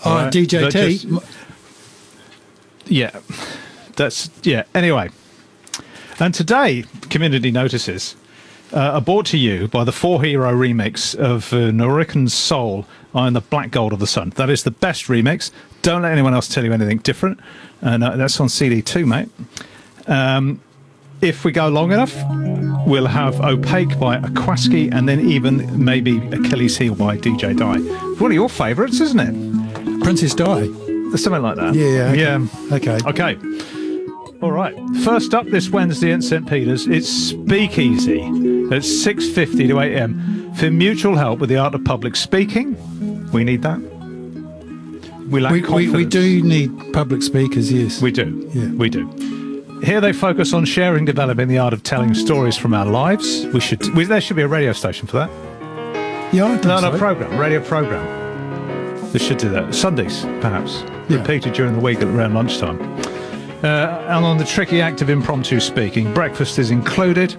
Right? DJT. Anyway. And today, community notices are brought to you by the 4Hero remix of Norican's Soul on the Black Gold of the Sun. That is the best remix. Don't let anyone else tell you anything different. And that's on CD too, mate. If we go long enough, we'll have Opaque by Aquaski and then even maybe Achilles Heel by DJ Di. One of your favourites, isn't it? Princess Di. Something like that. Yeah. Okay. Okay. All right. First up this Wednesday in St. Peter's, it's Speakeasy at 6:50 to 8 a.m. for mutual help with the art of public speaking. We need that. We lack confidence. We do need public speakers, yes. We do. Yeah. We do. Here they focus on sharing, developing the art of telling stories from our lives. There should be a radio station for that. Yeah, I think so. Radio program. They should do that. Sundays, perhaps. Yeah. Repeated during the week at around lunchtime. And on the tricky act of impromptu speaking, breakfast is included.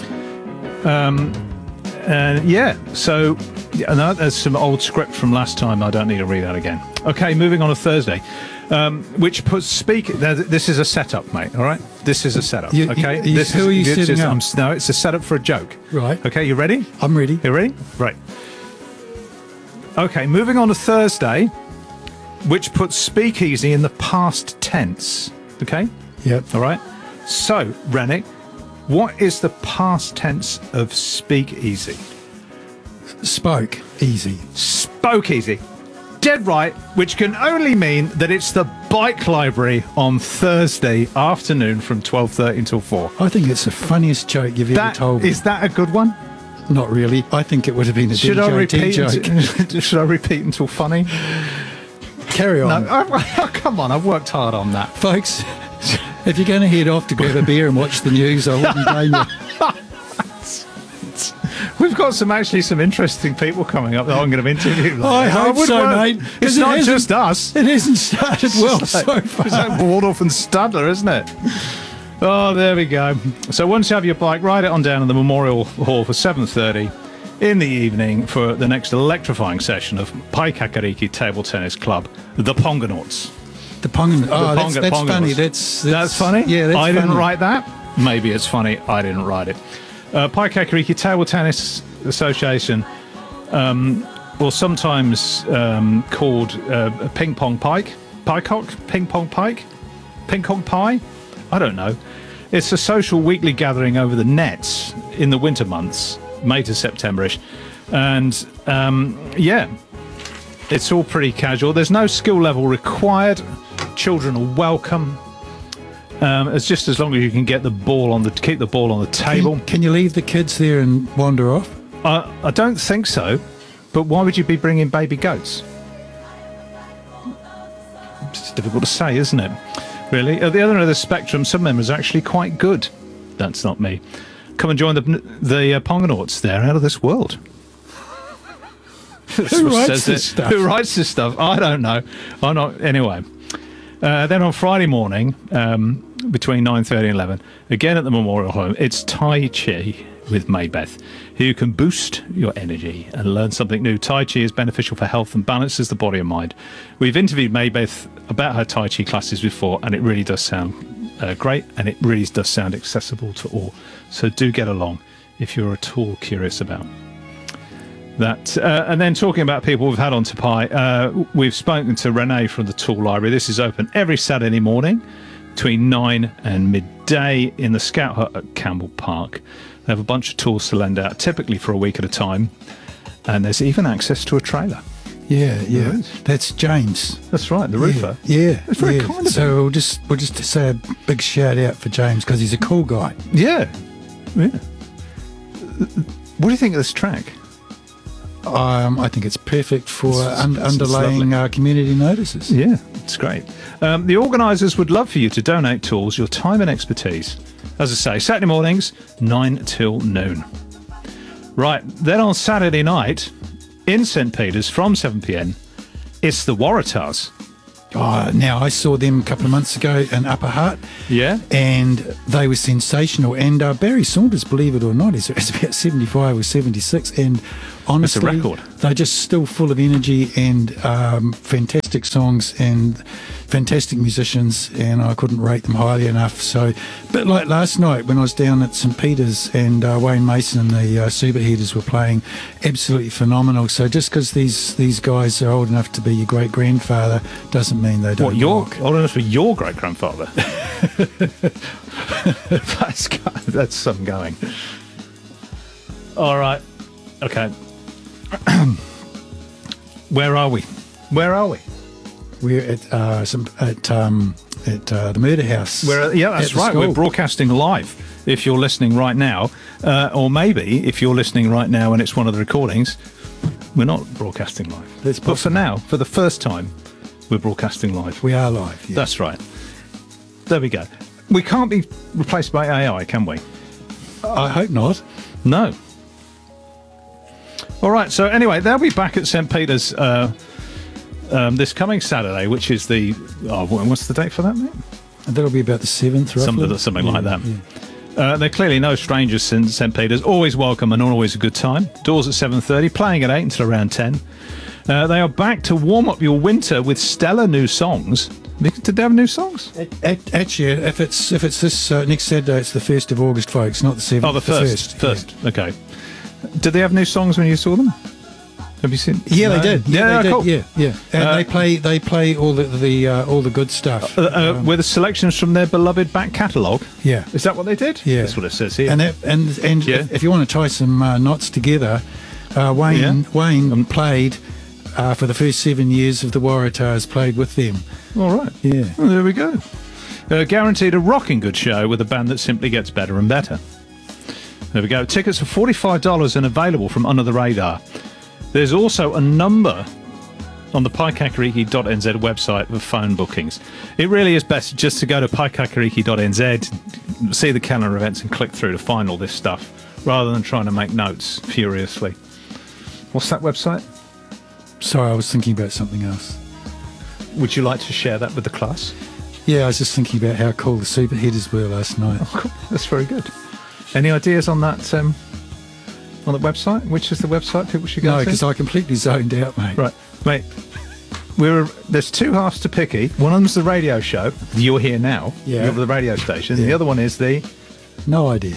There's some old script from last time. I don't need to read that again. Okay, moving on to Thursday, which puts speaking. This is a setup, mate. All right, this is a setup. Who are you setting up? No, it's a setup for a joke. Right. Okay, you ready? I'm ready. You ready? Right. Okay, moving on to Thursday, which puts speakeasy in the past tense. Okay? Yep. All right. So, Rennie, what is the past tense of speakeasy? Spoke easy. Spoke easy. Dead right, which can only mean that it's the bike library on Thursday afternoon from 12:30 until 4. I think it's the funniest joke you've ever told me. Is that a good one? Not really. I think it would have been a Should I repeat joke. Should I repeat until funny? Carry on. No, come on, I've worked hard on that. Folks, if you're going to head off to grab a beer and watch the news, I wouldn't blame you. We've got some interesting people coming up that I'm going to interview. I hope so, mate. It's not just us. It hasn't started well so far. It's like Waldorf and Stadler, isn't it? Oh, there we go. So once you have your bike, ride it on down to the Memorial Hall for 7:30 in the evening for the next electrifying session of Paikakariki Table Tennis Club, the Pongonauts. The Pongonauts. Oh, that's funny. That's funny? Yeah, that's I didn't funny. write that. Maybe it's funny. I didn't write it. Paikakariki Table Tennis Association, or sometimes called Ping Pong Pike, Ping Pong Pike, Ping Pong Pie. I don't know. It's a social weekly gathering over the nets in the winter months, May to September-ish, and it's all pretty casual. There's no skill level required. Children are welcome. It's just as long as you can keep the ball on the table. Can you leave the kids there and wander off? I don't think so. But why would you be bringing baby goats? It's difficult to say, isn't it? Really. At the other end of the spectrum, some members are actually quite good. That's not me. Come and join the Pongonauts. They're out of this world. Who writes this stuff? Who writes this stuff? I don't know. I'm not. Anyway. Then on Friday morning, between 9:30 and 11, again at the Memorial Home, it's Tai Chi with Maybeth, who can boost your energy and learn something new. Tai Chi is beneficial for health and balances the body and mind. We've interviewed Maybeth about her Tai Chi classes before, and it really does sound great, and it really does sound accessible to all. So do get along if you're at all curious about that. And then talking about people we've had on to Pi, we've spoken to Renee from the Tool Library. This is open every Saturday morning between 9 and midday in the Scout Hut at Campbell Park. They have a bunch of tools to lend out, typically for a week at a time, and there's even access to a trailer. Yeah. That's James. That's right, the roofer. Yeah. It's very kind of him. So we'll just say a big shout out for James because he's a cool guy. Yeah. What do you think of this track? I think it's perfect for underlaying community notices. Yeah, it's great. The organisers would love for you to donate tools, your time and expertise. As I say, Saturday mornings, 9 till noon. Right, then on Saturday night, in St. Peter's from 7 p.m, it's the Waratahs. Now, I saw them a couple of months ago in Upper Hutt. Yeah? And they were sensational. And Barry Saunders, believe it or not, is about 75 or 76. And honestly, That's a record. they're just still full of energy and fantastic songs and fantastic musicians. And I couldn't rate them highly enough. So, a bit like last night when I was down at St. Peter's and Wayne Mason and the Superheaters were playing, absolutely phenomenal. So just because these guys are old enough to be your great grandfather doesn't mean they don't. What, you're rock. old enough for your great grandfather? That's some going. All right. Okay. Where are we? We're at the Murder House. Yeah, that's right. We're broadcasting live. If you're listening right now, or maybe if you're listening right now and it's one of the recordings, we're not broadcasting live. But for now, for the first time, we're broadcasting live. We are live. Yeah. That's right. There we go. We can't be replaced by AI, can we? I hope not. No. All right. So anyway, they'll be back at St. Peter's this coming Saturday, which is the what's the date for that, mate? That'll be about the 7th, roughly. Something like that. Yeah. They're clearly no strangers since St. Peter's. Always welcome and always a good time. Doors at 7:30, playing at 8 until around 10. They are back to warm up your winter with stellar new songs. Did they have new songs? Actually, if it's this next Saturday, it's the 1st of August, folks, not the 7th. Oh, the first. Yeah. Okay. Did they have new songs when you saw them? Have you seen? Yeah, they did. Yeah, they did. cool. Yeah. And they play all the good stuff. With the selections from their beloved back catalogue. Yeah. Is that what they did? Yeah. That's what it says here. And Yeah. if you want to tie some knots together, Wayne played for the first 7 years of the Waratahs, played with them. All right. Yeah. Well, there we go. Guaranteed a rocking good show with a band that simply gets better and better. There we go. Tickets are $45 and available from Under the Radar. There's also a number on the paikakariki.nz website for phone bookings. It really is best just to go to paikakariki.nz, see the calendar events and click through to find all this stuff, rather than trying to make notes furiously. What's that website? Sorry, I was thinking about something else. Would you like to share that with the class? Yeah, I was just thinking about how cool the Superheaters were last night. Oh, cool. That's very good. Any ideas on that on the website? Which is the website people should go to? No, because I completely zoned out, mate. Right, mate. There's two halves to Picky. One of them's the radio show. You're here now. Yeah. You're the radio station. Yeah. The other one is No idea.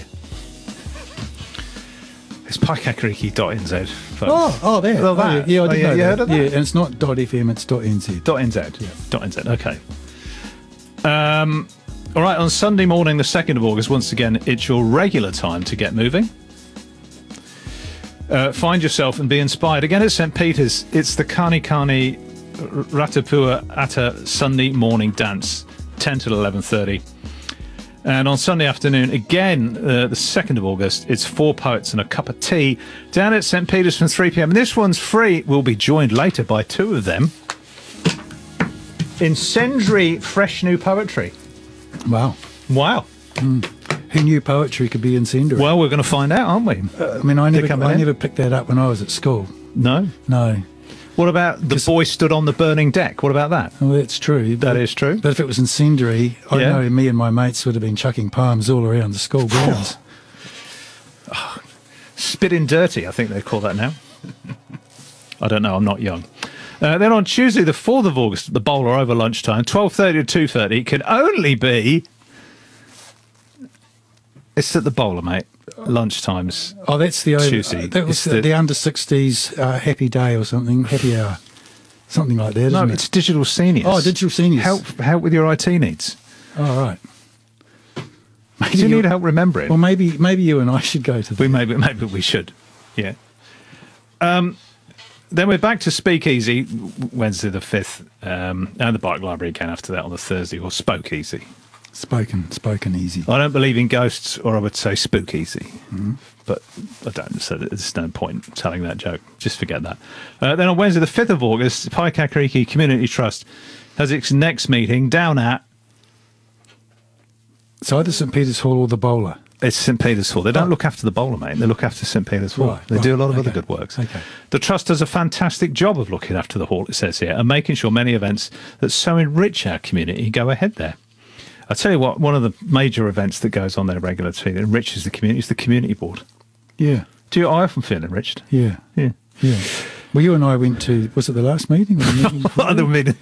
it's paikakariki.nz. Oh, there. Well, that. Yeah, I did know you that. heard of that? Yeah, and it's not .fm, it's .nz. .nz. Yeah. .nz. Okay. All right. On Sunday morning, the 2nd of August, once again, it's your regular time to get moving. Find yourself and be inspired. Again at St. Peter's, it's the Kani Kani Ratapua Atta Sunday morning dance, 10 till 11:30. And on Sunday afternoon, again, the 2nd of August, it's 4 poets and a cup of tea down at St. Peter's from 3 p.m. And this one's free. We'll be joined later by 2 of them. Incendiary fresh new poetry. Wow. Wow. Who knew poetry could be incendiary? Well, we're going to find out, aren't we? I mean, I never picked that up when I was at school. No? No. What about the boy stood on the burning deck? What about that? Well, that's true. That is true. But if it was incendiary, I Yeah. know me and my mates would have been chucking poems all around the school grounds. Spitting dirty, I think they call that now. I don't know, I'm not young. Then on Tuesday, the 4th of August, at the Bowler over lunchtime, 12:30 to 2:30, it can only be... It's at the Bowler, mate. Lunchtimes. Oh, that's the Tuesday. that was It's the under-60s happy day or something, happy hour. Something like that, No, isn't it's it? Digital Seniors. Oh, Digital Seniors. Help with your IT needs. Oh, right. Do you need help remembering? Well, maybe you and I should go to that. Maybe we should. Yeah. Then we're back to Speakeasy, Wednesday the 5th, and the Bike Library again after that on the Thursday, or Spokeasy. Spoken easy. I don't believe in ghosts, or I would say spookeasy. But I don't, so there's no point telling that joke. Just forget that. Then on Wednesday, the 5th of August, Paikakariki Community Trust has its next meeting down at... It's either St. Peter's Hall or the Bowler. It's St Peter's Hall. They don't look after the bowler, mate. They look after St Peter's Hall. Right, They do a lot of okay. other good works. Okay. The Trust does a fantastic job of looking after the hall, it says here, and making sure many events that so enrich our community go ahead there. I tell you what, one of the major events that goes on there regularly that enriches the community is the community board. Yeah. I often feel enriched. Yeah. Yeah. Yeah. Well, you and I went to, was it the last meeting? Or the meeting before? The meeting